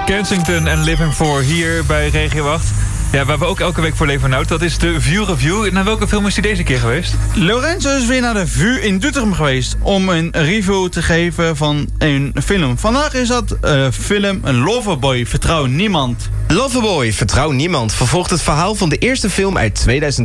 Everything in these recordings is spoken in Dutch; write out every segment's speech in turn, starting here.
Kensington en Living For hier bij Regio 8. Ja, waar we ook elke week voor leven houden, dat is de VU Review. Naar welke film is hij deze keer geweest? Lorenzo is weer naar de VU in Doetinchem geweest om een review te geven van een film. Vandaag is dat film Loverboy, Vertrouw Niemand. Loverboy, Vertrouw Niemand vervolgt het verhaal van de eerste film uit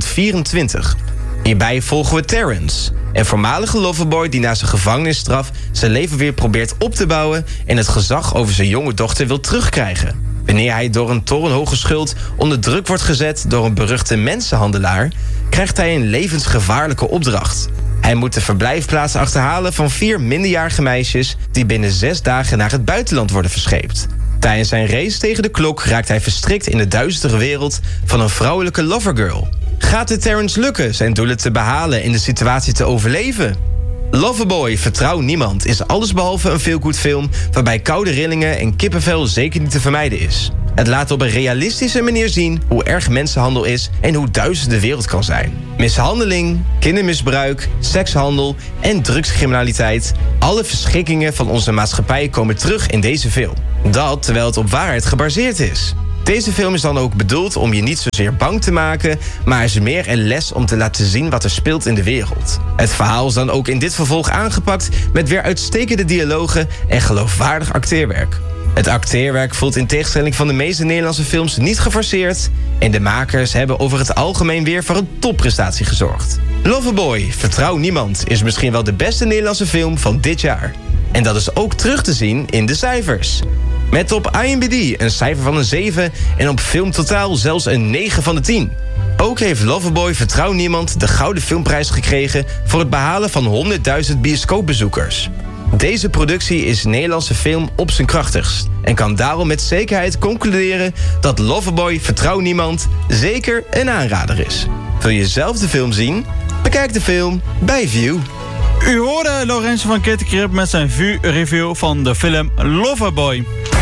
2024. Hierbij volgen we Terrence, een voormalige loverboy die na zijn gevangenisstraf zijn leven weer probeert op te bouwen en het gezag over zijn jonge dochter wil terugkrijgen. Wanneer hij door een torenhoge schuld onder druk wordt gezet door een beruchte mensenhandelaar, krijgt hij een levensgevaarlijke opdracht. Hij moet de verblijfplaats achterhalen van 4 minderjarige meisjes die binnen 6 dagen naar het buitenland worden verscheept. Tijdens zijn race tegen de klok raakt hij verstrikt in de duistere wereld van een vrouwelijke lovergirl. Gaat het Terrence lukken zijn doelen te behalen en de situatie te overleven? Loverboy, Vertrouw Niemand is allesbehalve een feel-good film waarbij koude rillingen en kippenvel zeker niet te vermijden is. Het laat op een realistische manier zien hoe erg mensenhandel is en hoe duister de wereld kan zijn. Mishandeling, kindermisbruik, sekshandel en drugscriminaliteit. Alle verschrikkingen van onze maatschappij komen terug in deze film. Dat terwijl het op waarheid gebaseerd is. Deze film is dan ook bedoeld om je niet zozeer bang te maken, maar is meer een les om te laten zien wat er speelt in de wereld. Het verhaal is dan ook in dit vervolg aangepakt met weer uitstekende dialogen en geloofwaardig acteerwerk. Het acteerwerk voelt in tegenstelling van de meeste Nederlandse films niet geforceerd en de makers hebben over het algemeen weer voor een topprestatie gezorgd. Loverboy, Vertrouw Niemand is misschien wel de beste Nederlandse film van dit jaar. En dat is ook terug te zien in de cijfers. Met op IMDb een cijfer van een 7 en op Filmtotaal zelfs een 9 van de 10. Ook heeft Loverboy Vertrouw Niemand de Gouden Filmprijs gekregen voor het behalen van 100.000 bioscoopbezoekers. Deze productie is Nederlandse film op zijn krachtigst en kan daarom met zekerheid concluderen dat Loverboy Vertrouw Niemand zeker een aanrader is. Wil je zelf de film zien? Bekijk de film bij View. U hoorde Lorenzo van Kettenkrip met zijn VU-review van de film Loverboy.